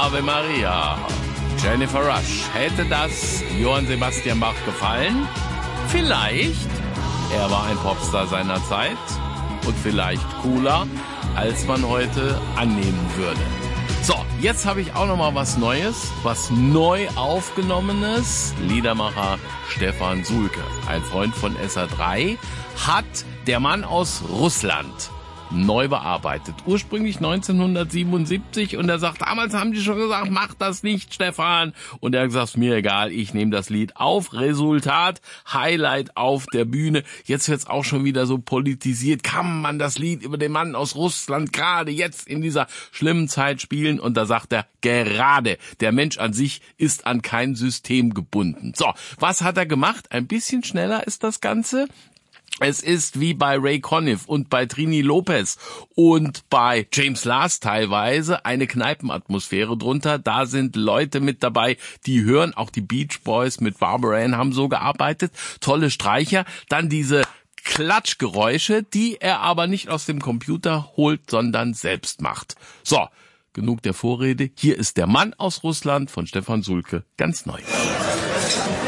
Ave Maria. Jennifer Rush. Hätte das Johann Sebastian Bach gefallen? Vielleicht. Er war ein Popstar seiner Zeit und vielleicht cooler, als man heute annehmen würde. So, jetzt habe ich auch noch mal was Neues, was neu aufgenommenes. Liedermacher Stefan Sulke, ein Freund von SA3, hat Der Mann aus Russland neu bearbeitet. Ursprünglich 1977 und er sagt, damals haben die schon gesagt, mach das nicht, Stefan. Und er hat gesagt, mir egal, ich nehme das Lied auf. Resultat, Highlight auf der Bühne. Jetzt wird's auch schon wieder so politisiert. Kann man das Lied über den Mann aus Russland gerade jetzt in dieser schlimmen Zeit spielen? Und da sagt er, gerade, der Mensch an sich ist an kein System gebunden. So, was hat er gemacht? Ein bisschen schneller ist das Ganze. Es ist wie bei Ray Conniff und bei Trini Lopez und bei James Last teilweise eine Kneipenatmosphäre drunter. Da sind Leute mit dabei, die hören. Auch die Beach Boys mit Barbara Ann haben so gearbeitet. Tolle Streicher. Dann diese Klatschgeräusche, die er aber nicht aus dem Computer holt, sondern selbst macht. So, genug der Vorrede. Hier ist Der Mann aus Russland von Stefan Sulke, ganz neu.